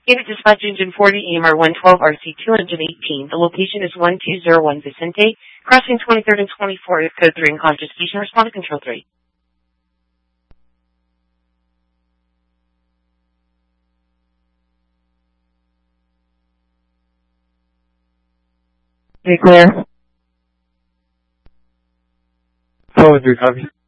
Unit Dispatch Engine 40 EMR 112 RC 218. The location is 1201 Vicente, crossing 23rd and 24th, code 3 in Contra Station. Respond to Control 3. Okay, clear. 413, copy.